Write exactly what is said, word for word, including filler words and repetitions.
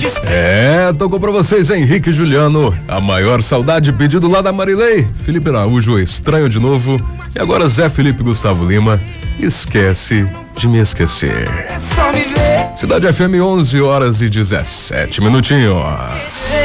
É, tocou pra vocês Henrique e Juliano, A Maior Saudade, pedido lá da Marilei. Felipe Araújo, Estranho de Novo. E agora Zé Felipe Gustavo Lima, Esquece de Me Esquecer. Cidade F M, onze horas e dezessete minutinhos.